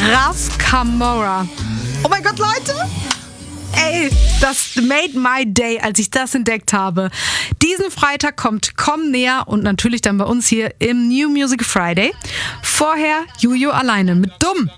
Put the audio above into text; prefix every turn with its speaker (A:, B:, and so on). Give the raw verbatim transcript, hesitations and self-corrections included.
A: Raf Camora. Oh mein Gott, Leute! Ey, das made my day, als ich das entdeckt habe. Diesen Freitag kommt Komm näher und natürlich dann bei uns hier im New Music Friday. Vorher Juju alleine mit Dumm.